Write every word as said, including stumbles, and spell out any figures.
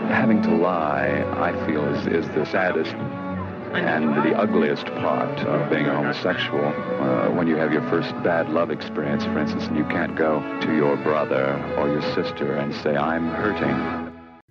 Having to lie, I feel, is, is the saddest and the ugliest part of being a homosexual. Uh, when you have your first bad love experience, for instance, and you can't go to your brother or your sister and say, I'm hurting.